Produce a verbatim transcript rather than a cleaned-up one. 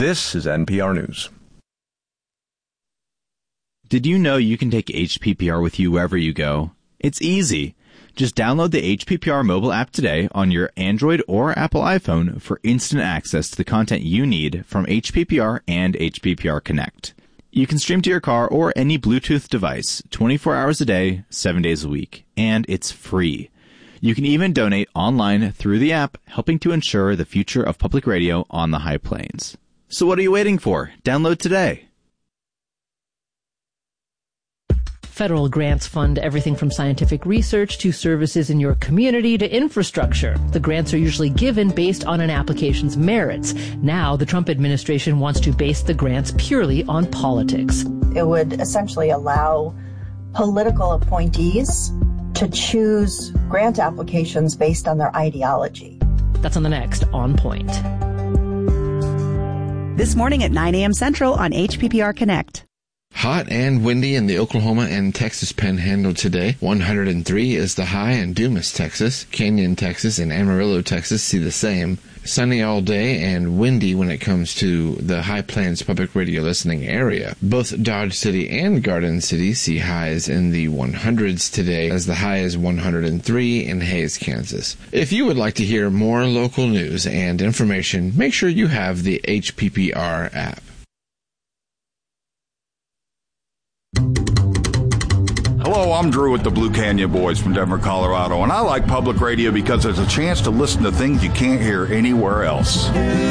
This is N P R News. Did you know you can take H P P R with you wherever you go? It's easy. Just download the H P P R mobile app today on your Android or Apple iPhone for instant access to the content you need from H P P R and H P P R Connect. You can stream to your car or any Bluetooth device twenty-four hours a day, seven days a week, and it's free. You can even donate online through the app, helping to ensure the future of public radio on the High Plains. So what are you waiting for? Download today. Federal grants fund everything from scientific research to services in your community to infrastructure. The grants are usually given based on an application's merits. Now, the Trump administration wants to base the grants purely on politics. It would essentially allow political appointees to choose grant applications based on their ideology. That's on the next On Point. This morning at nine a.m. Central on H P P R Connect. Hot and windy in the Oklahoma and Texas Panhandle today. one hundred three is the high in Dumas, Texas. Canyon, Texas, and Amarillo, Texas see the same. Sunny all day and windy when it comes to the High Plains public radio listening area. Both Dodge City and Garden City see highs in the hundreds today, as the high is one hundred three in Hays, Kansas. If you would like to hear more local news and information, make sure you have the H P P R app. Hello, I'm Drew with the Blue Canyon Boys from Denver, Colorado, and I like public radio because there's a chance to listen to things you can't hear anywhere else.